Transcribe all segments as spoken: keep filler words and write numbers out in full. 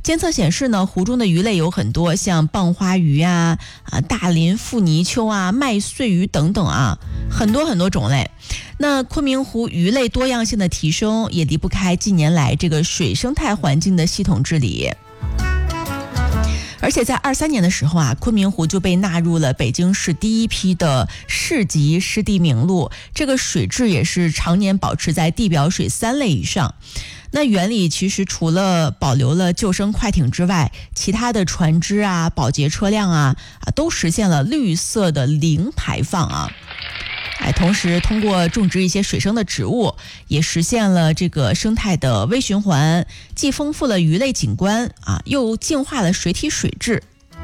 监测显示呢，湖中的鱼类有很多，像棒花鱼啊、啊大鳞腹泥鳅啊、麦穗鱼等等啊，很多很多种类。那昆明湖鱼类多样性的提升，也离不开近年来这个水生态环境的系统治理。而且在二三年的时候啊，昆明湖就被纳入了北京市第一批的市级湿地名录，这个水质也是常年保持在地表水三类以上。那园里其实除了保留了救生快艇之外，其他的船只啊、保洁车辆啊啊都实现了绿色的零排放啊。哎，同时通过种植一些水生的植物，也实现了这个生态的微循环，既丰富了鱼类景观啊，又净化了水体水质。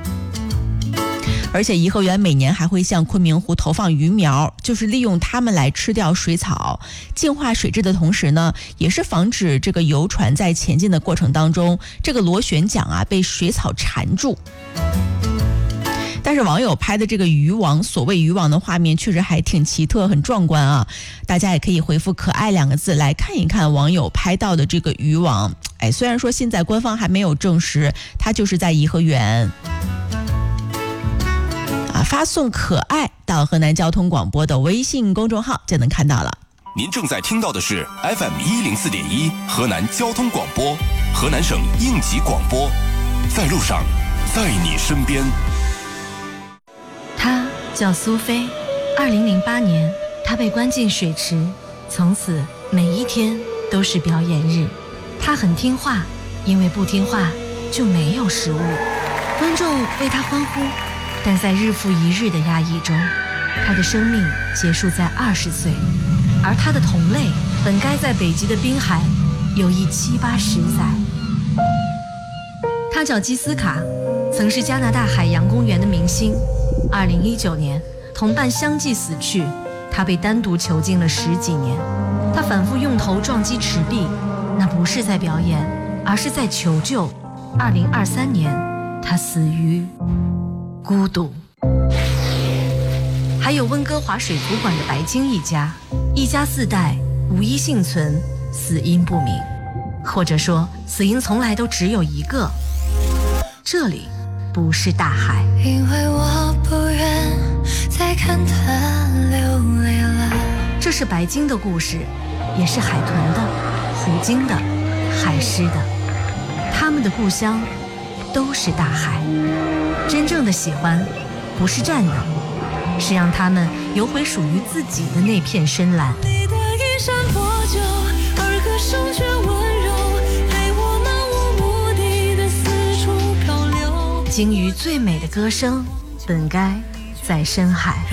而且颐和园每年还会向昆明湖投放鱼苗，就是利用它们来吃掉水草，净化水质的同时呢，也是防止这个游船在前进的过程当中，这个螺旋桨啊被水草缠住。但是网友拍的这个渔网，所谓渔网的画面确实还挺奇特，很壮观啊！大家也可以回复可爱两个字来看一看网友拍到的这个渔网。哎，虽然说现在官方还没有证实它就是在颐和园啊，发送可爱到河南交通广播的微信公众号就能看到了。 您正在听到的是 F M 一零四点一河南交通广播，河南省应急广播，在路上，在你身边。 她叫苏菲，二零零八年，她被关进水池，从此每一天都是表演日。她很听话，因为不听话就没有食物。观众为她欢呼，但在日复一日的压抑中，她的生命结束在二十岁，而她的同类本该在北极的滨海游弋七八十载。她叫基斯卡，曾是加拿大海洋公园的明星。二零一九年，同伴相继死去，他被单独囚禁了十几年。他反复用头撞击池壁，那不是在表演，而是在求救。二零二三年，他死于孤独。还有温哥华水族馆的白鲸一家，一家四代无一幸存，死因不明，或者说死因从来都只有一个。这里不是大海， 因为我不愿再看它流泪了。 这是白鲸的故事，也是海豚的、虎鲸的、海狮的，他们的故乡都是大海。真正的喜欢不是占有，是让他们游回属于自己的那片深蓝。 你的衣衫破旧，而歌声却温柔，陪我漫无目的的四处漂流。 鲸鱼最美的歌声，本该在深海。